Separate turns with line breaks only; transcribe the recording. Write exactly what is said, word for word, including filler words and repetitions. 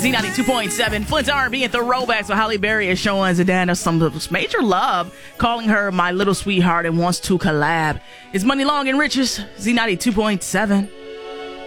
Z ninety-two point seven, Flint's R and B and Throwbacks. So Halle Berry is showing Zadana some major love, calling her my little sweetheart and wants to collab. It's Money Long and Riches, Z ninety-two point seven.